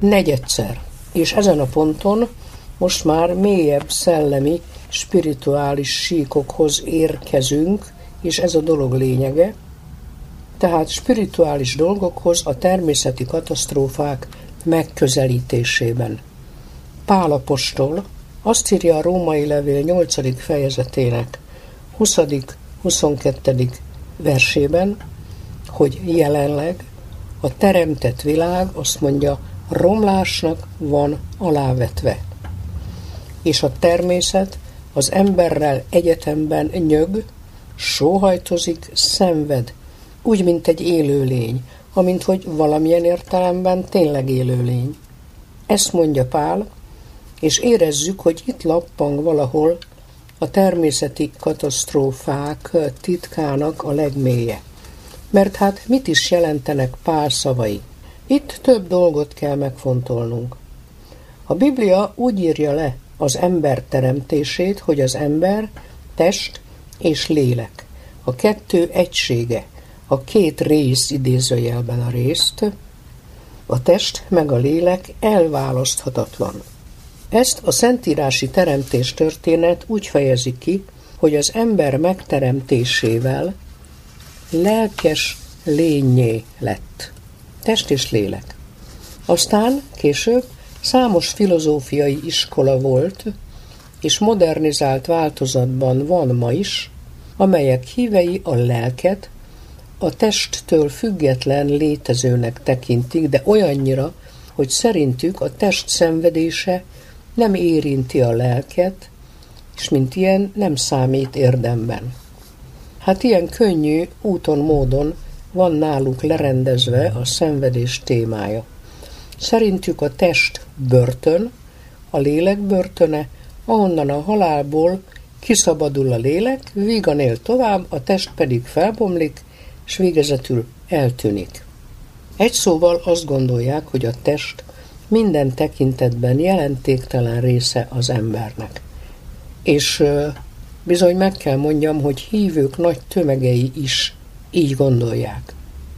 negyedszer. És ezen a ponton most már mélyebb szellemi, spirituális síkokhoz érkezünk, és ez a dolog lényege. Tehát spirituális dolgokhoz a természeti katasztrófák megközelítésében. Pál apostol azt írja a Római levél 8. fejezetének 20.-22. versében, hogy jelenleg a teremtett világ, azt mondja, romlásnak van alávetve. És a természet az emberrel egyetemben nyög, sóhajtozik, szenved, úgy, mint egy élőlény, amint hogy valamilyen értelemben tényleg élőlény. Ezt mondja Pál, és érezzük, hogy itt lappang valahol a természeti katasztrófák titkának a legmélye. Mert hát mit is jelentenek Pál szavai? Itt több dolgot kell megfontolnunk. A Biblia úgy írja le az ember teremtését, hogy az ember test és lélek. A kettő egysége, a két rész, idézőjelben a részt, a test meg a lélek elválaszthatatlan. Ezt a szentírási teremtés történet úgy fejezi ki, hogy az ember megteremtésével lelkes lényé lett. Test és lélek. Aztán később számos filozófiai iskola volt, és modernizált változatban van ma is, amelyek hívei a lelket a testtől független létezőnek tekintik, de olyannyira, hogy szerintük a test szenvedése nem érinti a lelket, és mint ilyen nem számít érdemben. Hát ilyen könnyű úton, módon van náluk lerendezve a szenvedés témája. Szerintük a test börtön, a lélek börtöne, ahonnan a halálból kiszabadul a lélek, vígan él tovább, a test pedig felbomlik, és végezetül eltűnik. Egy szóval azt gondolják, hogy a test minden tekintetben jelentéktelen része az embernek. És bizony meg kell mondjam, hogy hívők nagy tömegei is így gondolják.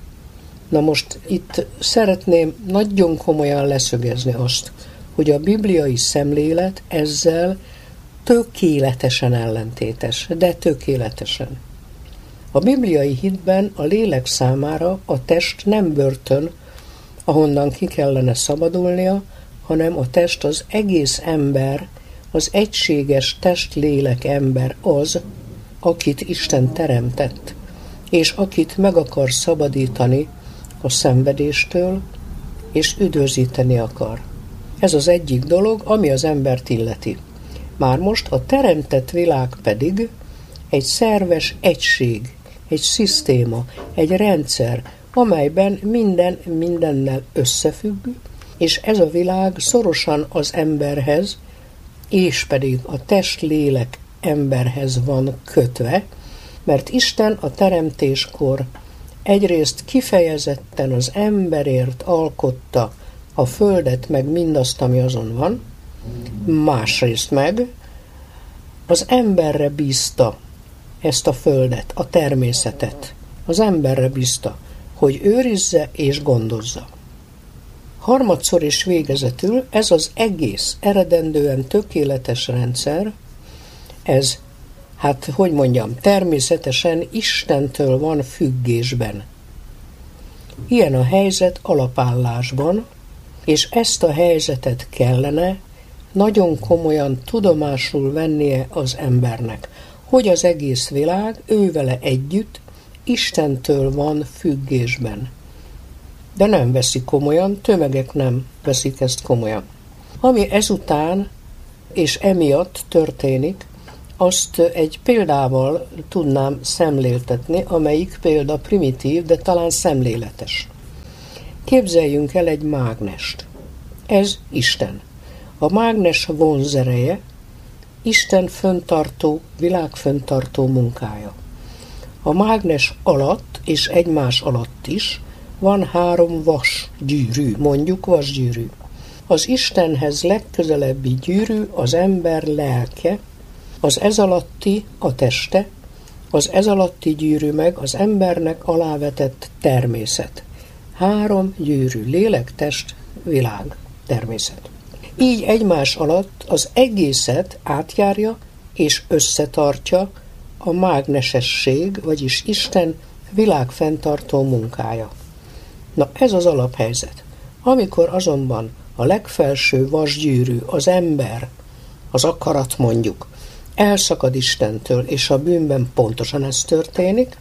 Na most itt szeretném nagyon komolyan leszögezni azt, hogy a bibliai szemlélet ezzel tökéletesen ellentétes, de tökéletesen. A bibliai hitben a lélek számára a test nem börtön, ahonnan ki kellene szabadulnia, hanem a test az egész ember, az egységes test-lélek ember az, akit Isten teremtett, és akit meg akar szabadítani a szenvedéstől, és üdvözíteni akar. Ez az egyik dolog, ami az embert illeti. Már most a teremtett világ pedig egy szerves egység, egy szisztéma, egy rendszer, amelyben minden mindennel összefügg, és ez a világ szorosan az emberhez, és pedig a test-lélek emberhez van kötve, mert Isten a teremtéskor egyrészt kifejezetten az emberért alkotta a földet, meg mindazt, ami azon van, másrészt meg az emberre bízta ezt a földet, a természetet. Az emberre bízta, hogy őrizze és gondozza. Harmadszor és végezetül ez az egész eredendően tökéletes rendszer, ez, hát hogy mondjam, természetesen Istentől van függésben. Ilyen a helyzet alapállásban, és ezt a helyzetet kellene nagyon komolyan tudomásul vennie az embernek, hogy az egész világ ővele együtt Istentől van függésben. De nem veszi komolyan, tömegek nem veszik ezt komolyan. Ami ezután és emiatt történik, azt egy példával tudnám szemléltetni, amelyik példa primitív, de talán szemléletes. Képzeljünk el egy mágnest. Ez Isten. A mágnes vonzereje Isten föntartó, világföntartó munkája. A mágnes alatt és egymás alatt is van 3 vasgyűrű, mondjuk vasgyűrű. Az Istenhez legközelebbi gyűrű az ember lelke, az ez alatti a teste, az ez alatti gyűrű meg az embernek alávetett természet. 3 gyűrű, lélek, test, világ. természet. Így egymás alatt az egészet átjárja és összetartja a mágnesesség, vagyis Isten világfenntartó munkája. Na ez az alaphelyzet. Amikor azonban a legfelső vasgyűrű, az ember, az akarat mondjuk, elszakad Istentől, és a bűnben pontosan ez történik,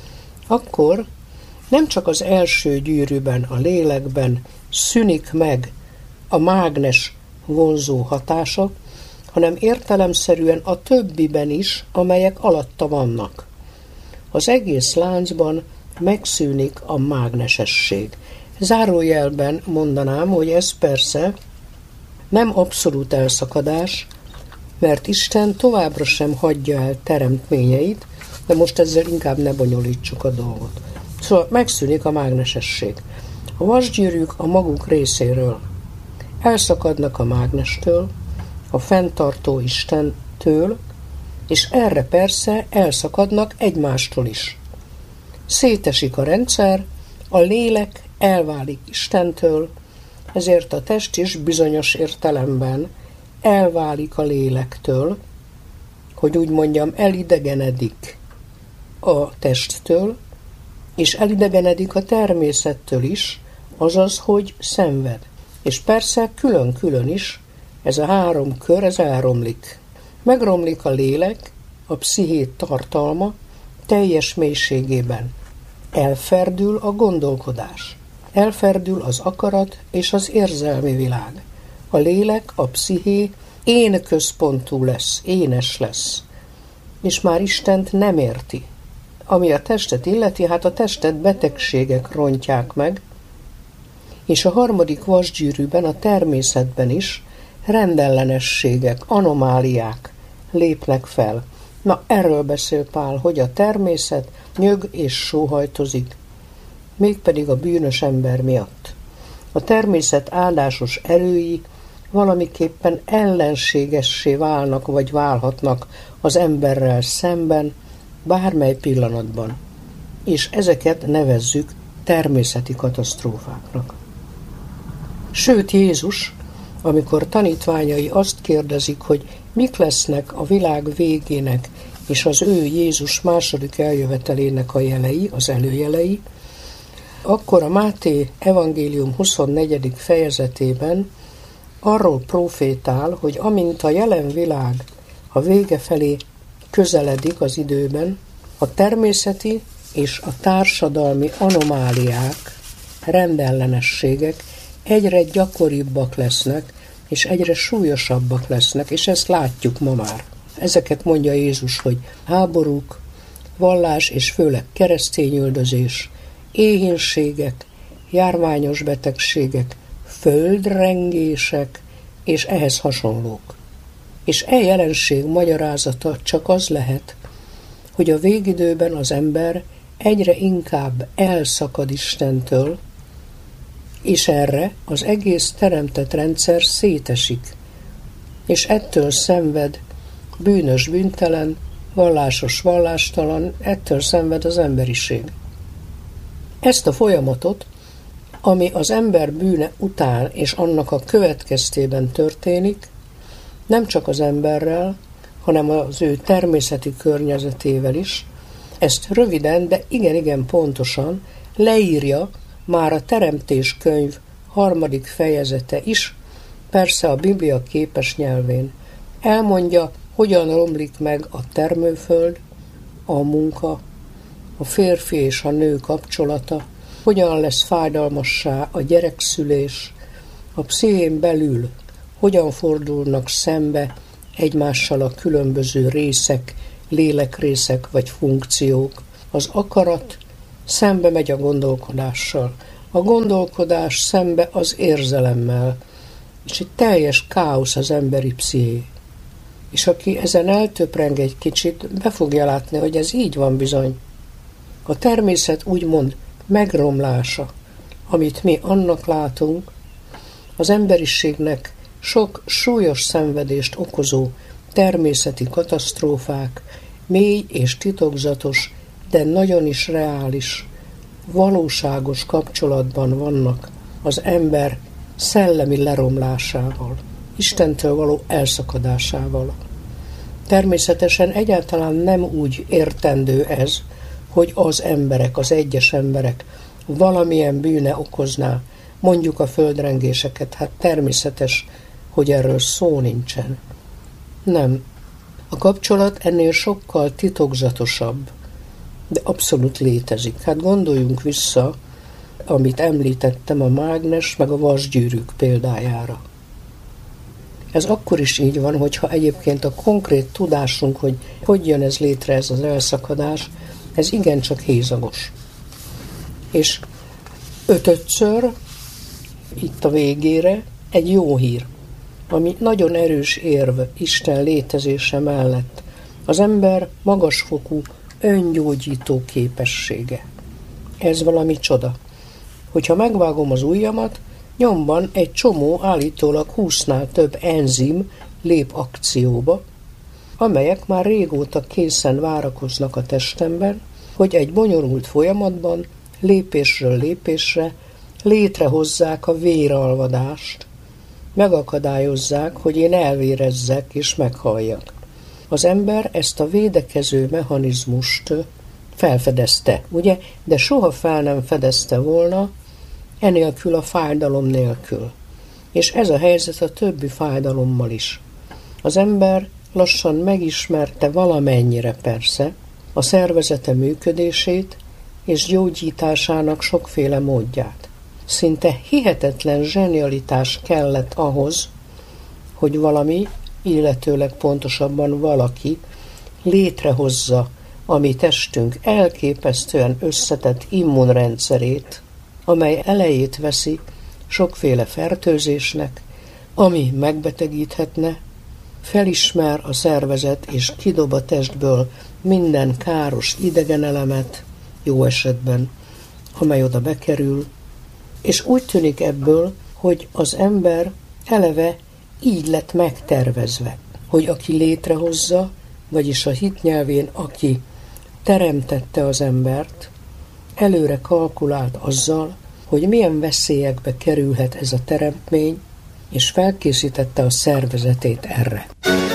akkor nem csak az első gyűrűben, a lélekben szűnik meg a mágnes vonzó hatása, hanem értelemszerűen a többiben is, amelyek alatta vannak. Az egész láncban megszűnik a mágnesesség. Zárójelben mondanám, hogy ez persze nem abszolút elszakadás, mert Isten továbbra sem hagyja el teremtményeit, de most ezzel inkább ne bonyolítsuk a dolgot. Szóval megszűnik a mágnesesség. A vasgyűrűk a maguk részéről elszakadnak a mágnestől, a fenntartó Istentől, és erre persze elszakadnak egymástól is. Szétesik a rendszer, a lélek elválik Istentől, ezért a test is bizonyos értelemben elválik a lélektől, hogy úgy mondjam, elidegenedik a testtől, és elidegenedik a természettől is, azaz, hogy szenved. És persze külön-külön is ez a három kör, ez elromlik. Megromlik a lélek, a pszichét tartalma teljes mélységében. Elferdül a gondolkodás. Elferdül az akarat és az érzelmi világ. A lélek, a psziché én központú lesz, énes lesz. És már Istent nem érti. Ami a testet illeti, hát a testet betegségek rontják meg, és a harmadik vasgyűrűben, a természetben is rendellenességek, anomáliák lépnek fel. Na, erről beszél Pál, hogy a természet nyög és sóhajtozik, mégpedig a bűnös ember miatt. A természet áldásos erői valamiképpen ellenségessé válnak, vagy válhatnak az emberrel szemben, bármely pillanatban, és ezeket nevezzük természeti katasztrófáknak. Sőt, Jézus, amikor tanítványai azt kérdezik, hogy mik lesznek a világ végének és az ő Jézus második eljövetelének a jelei, az előjelei, akkor a Máté evangélium 24. fejezetében arról profétál, hogy amint a jelen világ a vége felé közeledik az időben, a természeti és a társadalmi anomáliák, rendellenességek egyre gyakoribbak lesznek, és egyre súlyosabbak lesznek, és ezt látjuk ma már. Ezeket mondja Jézus, hogy háborúk, vallás és főleg keresztényüldözés, éhínségek, járványos betegségek, földrengések és ehhez hasonlók. És e jelenség magyarázata csak az lehet, hogy a végidőben az ember egyre inkább elszakad Istentől, és erre az egész teremtett rendszer szétesik, és ettől szenved bűnös bűntelen, vallásos vallástalan, ettől szenved az emberiség. Ezt a folyamatot, ami az ember bűne után és annak a következtében történik, nem csak az emberrel, hanem az ő természeti környezetével is, ezt röviden, de igen pontosan leírja már a Teremtés könyv 3. fejezete is, persze a Biblia képes nyelvén. Elmondja, hogyan romlik meg a termőföld, a munka, a férfi és a nő kapcsolata, hogyan lesz fájdalmassá a gyerekszülés, a pszichén belül hogyan fordulnak szembe egymással a különböző részek, lélekrészek vagy funkciók. Az akarat szembe megy a gondolkodással, a gondolkodás szembe az érzelemmel, és egy teljes káosz az emberi psziché. És aki ezen eltöpreng egy kicsit, be fogja látni, hogy ez így van bizony. A természet úgymond megromlása, amit mi annak látunk, az emberiségnek sok súlyos szenvedést okozó természeti katasztrófák, mély és titokzatos, de nagyon is reális, valóságos kapcsolatban vannak az ember szellemi leromlásával, Istentől való elszakadásával. Természetesen egyáltalán nem úgy értendő ez, hogy az emberek, az egyes emberek valamilyen bűne okozná, mondjuk a földrengéseket. Hát természetes, hogy erről szó nincsen. Nem. A kapcsolat ennél sokkal titokzatosabb, de abszolút létezik. Hát gondoljunk vissza, amit említettem, a mágnes meg a vasgyűrűk példájára. Ez akkor is így van, hogyha egyébként a konkrét tudásunk, hogy jön ez létre, ez az elszakadás, ez igencsak hézagos. És ötödször, itt a végére, egy jó hír, ami nagyon erős érv Isten létezése mellett. Az ember magasfokú öngyógyító képessége. Ez valami csoda. Hogyha megvágom az ujjamat, nyomban egy csomó állítólag 20-nál több enzim lép akcióba, amelyek már régóta készen várakoznak a testemben, hogy egy bonyolult folyamatban lépésről lépésre létrehozzák a véralvadást, megakadályozzák, hogy én elvérezzek és meghalljak. Az ember ezt a védekező mechanizmust felfedezte, ugye? De soha fel nem fedezte volna, enélkül a fájdalom nélkül. És ez a helyzet a többi fájdalommal is. Az ember lassan megismerte valamennyire persze a szervezete működését és gyógyításának sokféle módját. Szinte hihetetlen zsenialitás kellett ahhoz, hogy valami, illetőleg pontosabban valaki létrehozza a mi testünk elképesztően összetett immunrendszerét, amely elejét veszi sokféle fertőzésnek, ami megbetegíthetne, felismer a szervezet és kidob a testből minden káros idegenelemet, jó esetben, amely oda bekerül, és úgy tűnik ebből, hogy az ember eleve így lett megtervezve, hogy aki létrehozza, vagyis a hit nyelvén, aki teremtette az embert, előre kalkulált azzal, hogy milyen veszélyekbe kerülhet ez a teremtmény, és felkészítette a szervezetét erre.